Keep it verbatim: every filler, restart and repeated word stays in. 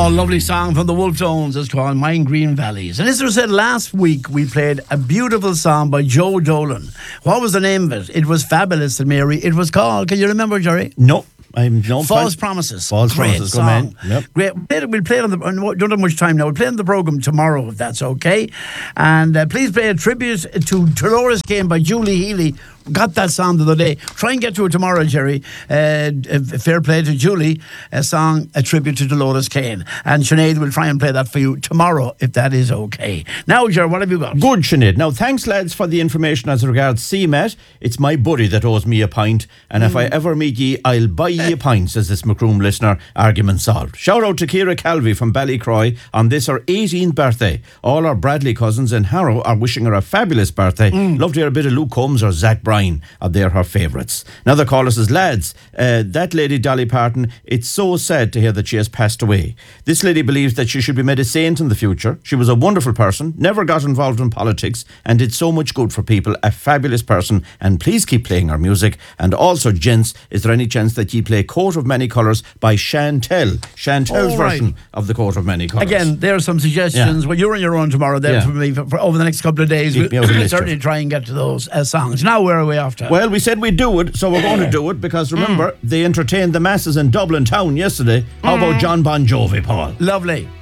Oh, lovely song from the Wolf Tones. It's called Mine Green Valleys. And as I said, last week we played a beautiful song by Joe Dolan. What was the name of it? It was fabulous, Mary. It was called, can you remember, Jerry? No. I'm no False fan. Promises. False Great Promises. song. Go, man. Yep. Great. We'll play it, we'll play it on the. Don't have much time now. We'll play it on the programme tomorrow, if that's okay. And uh, please play a tribute to Dolores Kane by Julie Healy. Got that song the other day. Try and get to it tomorrow, Jerry. Uh, a fair play to Julie. A song, a tribute to Dolores Kane. And Sinead will try and play that for you tomorrow, if that is okay. Now, Jerry, what have you got? Good, Sinead. Now, thanks, lads, for the information as regards C MET. It's my buddy that owes me a pint. And mm. if I ever meet ye, I'll buy ye a pint, says this Macroom listener. Argument solved. Shout out to Ciara Calvi from Ballycroy on this, her eighteenth birthday. All our Bradley cousins in Harrow are wishing her a fabulous birthday. Mm. Love to hear a bit of Luke Combs or Zach Bryan. Uh, they're her favourites. Another caller says, lads, uh, that lady Dolly Parton, it's so sad to hear that she has passed away. This lady believes that she should be made a saint in the future. She was a wonderful person, never got involved in politics, and did so much good for people. A fabulous person, and please keep playing her music. And also, gents, is there any chance that ye play Coat of Many Colours by Chantel? Chantel's oh, right. version of the Coat of Many Colours. Again, there are some suggestions. Yeah. Well, you're on your own tomorrow then yeah. for me for, for over the next couple of days. Keep We'll certainly try and get to those uh, songs. Now, where are we after? Well, we said we'd do it, so we're going to do it because remember, mm. they entertained the masses in Dublin town yesterday. How mm. about John Bon Jovi, Paul? Lovely.